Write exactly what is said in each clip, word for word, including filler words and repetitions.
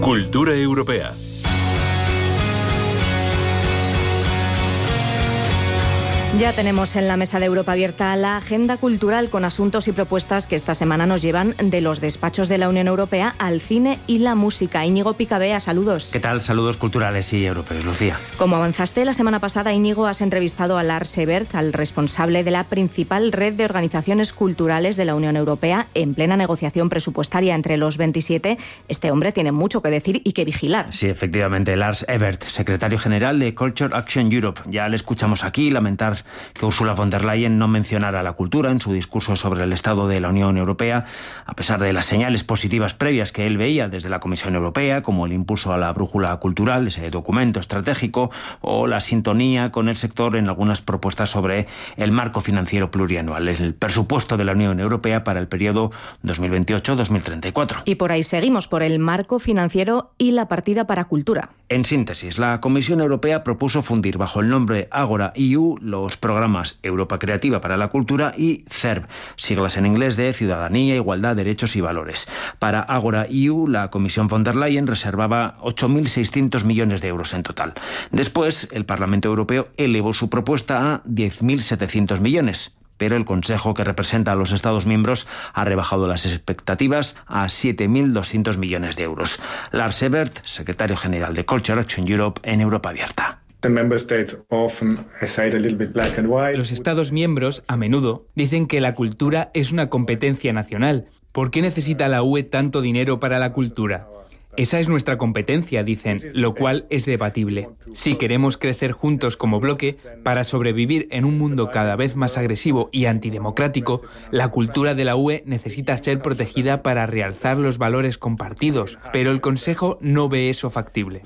Cultura europea. Ya tenemos en la mesa de Europa Abierta la agenda cultural con asuntos y propuestas que esta semana nos llevan de los despachos de la Unión Europea al cine y la música. Íñigo Picabea, saludos. ¿Qué tal? Saludos culturales y europeos, Lucía. Como avanzaste la semana pasada, Íñigo, has entrevistado a Lars Ebert, al responsable de la principal red de organizaciones culturales de la Unión Europea, en plena negociación presupuestaria entre los veintisiete. Este hombre tiene mucho que decir y que vigilar. Sí, efectivamente, Lars Ebert, secretario general de Culture Action Europe. Ya le escuchamos aquí lamentar que Ursula von der Leyen no mencionara la cultura en su discurso sobre el estado de la Unión Europea, a pesar de las señales positivas previas que él veía desde la Comisión Europea, como el impulso a la brújula cultural, ese documento estratégico, o la sintonía con el sector en algunas propuestas sobre el marco financiero plurianual, el presupuesto de la Unión Europea para el periodo dos mil veintiocho a dos mil treinta y cuatro. Y por ahí seguimos, por el marco financiero y la partida para cultura. En síntesis, la Comisión Europea propuso fundir bajo el nombre Agora E U los programas Europa Creativa para la Cultura y C E R V, siglas en inglés de Ciudadanía, Igualdad, Derechos y Valores. Para Agora E U, la Comisión von der Leyen reservaba ocho mil seiscientos millones de euros en total. Después, el Parlamento Europeo elevó su propuesta a diez mil setecientos millones. Pero el Consejo, que representa a los Estados miembros, ha rebajado las expectativas a siete mil doscientos millones de euros. Lars Ebert, secretario general de Culture Action Europe, en Europa Abierta. Los Estados miembros, a menudo, dicen que la cultura es una competencia nacional. ¿Por qué necesita la U E tanto dinero para la cultura? Esa es nuestra competencia, dicen, lo cual es debatible. Si queremos crecer juntos como bloque, para sobrevivir en un mundo cada vez más agresivo y antidemocrático, la cultura de la U E necesita ser protegida para realzar los valores compartidos, pero el Consejo no ve eso factible.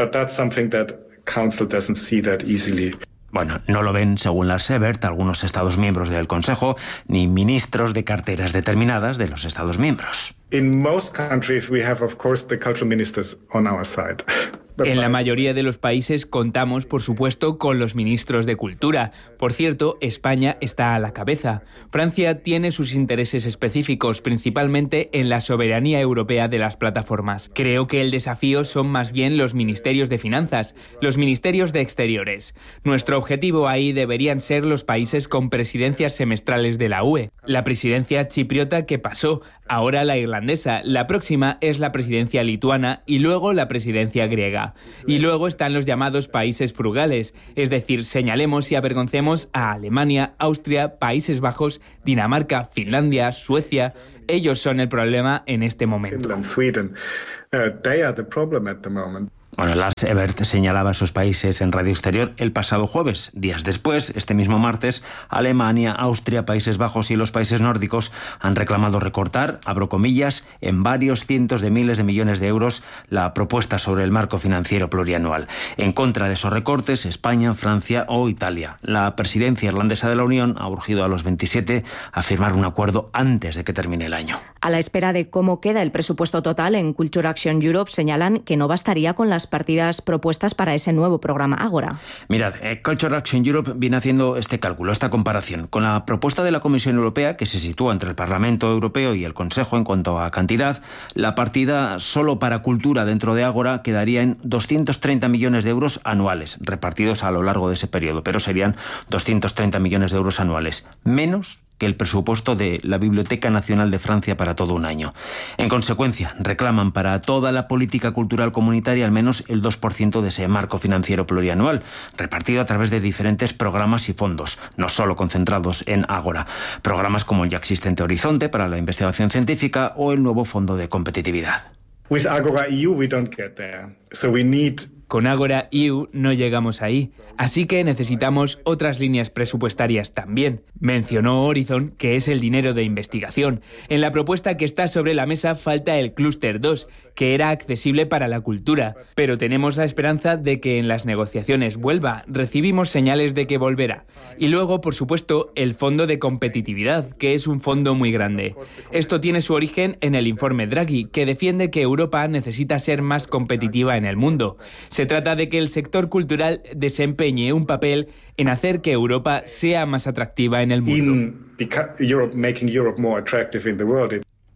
Bueno, no lo ven, según Lars Ebert, algunos Estados miembros del Consejo, ni ministros de carteras determinadas de los Estados miembros. In most countries we have, of course, the cultural ministers on our side. En la mayoría de los países contamos, por supuesto, con los ministros de Cultura. Por cierto, España está a la cabeza. Francia tiene sus intereses específicos, principalmente en la soberanía europea de las plataformas. Creo que el desafío son más bien los ministerios de finanzas, los ministerios de exteriores. Nuestro objetivo ahí deberían ser los países con presidencias semestrales de la U E. La presidencia chipriota que pasó, ahora la irlandesa, la próxima es la presidencia lituana y luego la presidencia griega. Y luego están los llamados países frugales, es decir, señalemos y avergoncemos a Alemania, Austria, Países Bajos, Dinamarca, Finlandia, Suecia. Ellos son el problema en este momento. Finland, Sweden, uh, they are the problem at the moment. Bueno, Lars Ebert señalaba a esos países en Radio Exterior el pasado jueves. Días después, este mismo martes, Alemania, Austria, Países Bajos y los países nórdicos han reclamado recortar, abro comillas, en varios cientos de miles de millones de euros la propuesta sobre el marco financiero plurianual. En contra de esos recortes, España, Francia o Italia. La presidencia irlandesa de la Unión ha urgido a los veintisiete a firmar un acuerdo antes de que termine el año. A la espera de cómo queda el presupuesto total, en Culture Action Europe señalan que no bastaría con las partidas propuestas para ese nuevo programa Agora. Mirad, eh, Culture Action Europe viene haciendo este cálculo, esta comparación. Con la propuesta de la Comisión Europea, que se sitúa entre el Parlamento Europeo y el Consejo en cuanto a cantidad, la partida solo para cultura dentro de Agora quedaría en doscientos treinta millones de euros anuales, repartidos a lo largo de ese periodo, pero serían doscientos treinta millones de euros anuales, menos que el presupuesto de la Biblioteca Nacional de Francia para todo un año. En consecuencia, reclaman para toda la política cultural comunitaria al menos el dos por ciento de ese marco financiero plurianual, repartido a través de diferentes programas y fondos, no solo concentrados en Agora. Programas como el ya existente Horizonte para la investigación científica o el nuevo Fondo de Competitividad. With Agora E U we don't get there. So we need Con Agora E U no llegamos ahí, así que necesitamos otras líneas presupuestarias también. Mencionó Horizon, que es el dinero de investigación. En la propuesta que está sobre la mesa falta el Clúster dos, que era accesible para la cultura, pero tenemos la esperanza de que en las negociaciones vuelva. Recibimos señales de que volverá. Y luego, por supuesto, el Fondo de Competitividad, que es un fondo muy grande. Esto tiene su origen en el informe Draghi, que defiende que Europa necesita ser más competitiva en el mundo. Se trata de que el sector cultural desempeñe un papel en hacer que Europa sea más atractiva en el mundo. in Europe, making Europe more attractive in the world.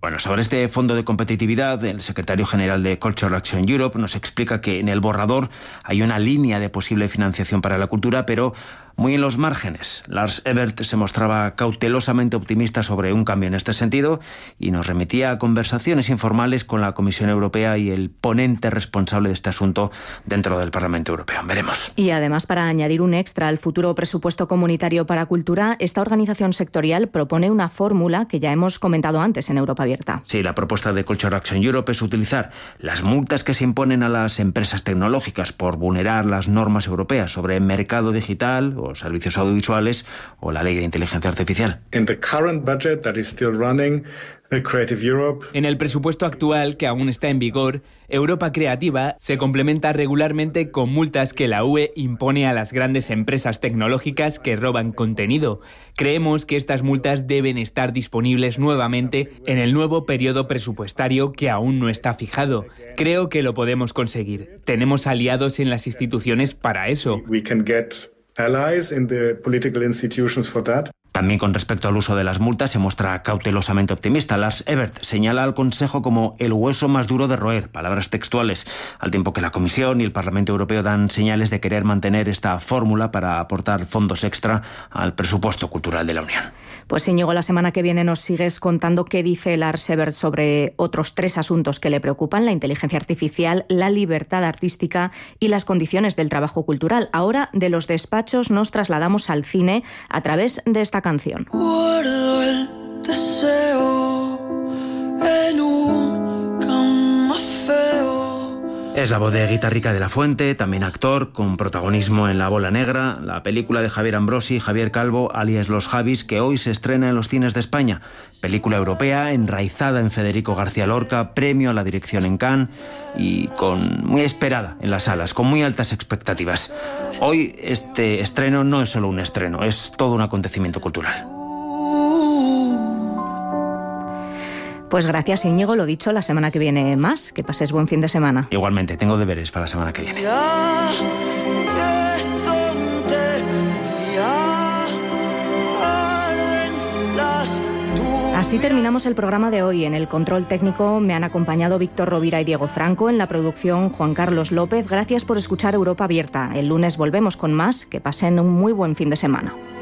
Bueno, sobre este fondo de competitividad, el secretario general de Cultural Action Europe nos explica que en el borrador hay una línea de posible financiación para la cultura, pero muy en los márgenes. Lars Ebert se mostraba cautelosamente optimista sobre un cambio en este sentido y nos remitía a conversaciones informales con la Comisión Europea y el ponente responsable de este asunto dentro del Parlamento Europeo. Veremos. Y además, para añadir un extra al futuro presupuesto comunitario para cultura, esta organización sectorial propone una fórmula que ya hemos comentado antes en Europa Abierta. Sí, la propuesta de Cultural Action Europe es utilizar las multas que se imponen a las empresas tecnológicas por vulnerar las normas europeas sobre mercado digital o servicios audiovisuales o la ley de inteligencia artificial. In the current budget that is still running, the Creative Europe. En el presupuesto actual, que aún está en vigor, Europa Creativa se complementa regularmente con multas que la U E impone a las grandes empresas tecnológicas que roban contenido. Creemos que estas multas deben estar disponibles nuevamente en el nuevo periodo presupuestario que aún no está fijado. Creo que lo podemos conseguir. Tenemos aliados en las instituciones para eso. We can get allies in the political institutions for that. También con respecto al uso de las multas se muestra cautelosamente optimista. Lars Ebert señala al Consejo como el hueso más duro de roer, palabras textuales, al tiempo que la Comisión y el Parlamento Europeo dan señales de querer mantener esta fórmula para aportar fondos extra al presupuesto cultural de la Unión. Pues Íñigo, la semana que viene nos sigues contando qué dice Lars Ebert sobre otros tres asuntos que le preocupan: la inteligencia artificial, la libertad artística y las condiciones del trabajo cultural. Ahora, de los despachos nos trasladamos al cine a través de esta canción. Guardo el deseo en un camafeo. Es la voz de Guitarrica de la Fuente, también actor, con protagonismo en La Bola Negra, la película de Javier Ambrosi y Javier Calvo, alias Los Javis, que hoy se estrena en los cines de España. Película europea, enraizada en Federico García Lorca, premio a la dirección en Cannes y con muy esperada en las salas, con muy altas expectativas. Hoy este estreno no es solo un estreno, es todo un acontecimiento cultural. Pues gracias, Íñigo. Lo dicho, la semana que viene más. Que pases buen fin de semana. Igualmente, tengo deberes para la semana que viene. Así terminamos el programa de hoy. En el control técnico me han acompañado Víctor Rovira y Diego Franco. En la producción, Juan Carlos López. Gracias por escuchar Europa Abierta. El lunes volvemos con más. Que pasen un muy buen fin de semana.